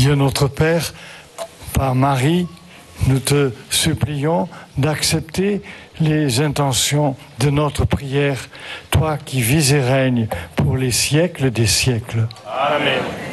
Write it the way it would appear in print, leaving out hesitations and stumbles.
Dieu notre Père, par Marie, nous te supplions d'accepter les intentions de notre prière, toi qui vis et règnes pour les siècles des siècles. Amen.